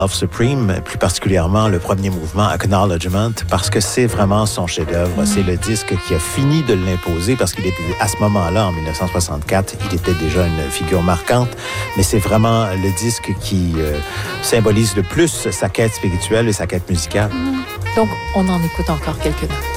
Love Supreme, plus particulièrement le premier mouvement, Acknowledgement, parce que c'est vraiment son chef-d'œuvre. C'est le disque qui a fini de l'imposer, parce qu'il était, à ce moment-là, en 1964, il était déjà une figure marquante, mais c'est vraiment le disque qui symbolise le plus sa quête spirituelle et sa quête musicale. Donc, on en écoute encore quelques notes.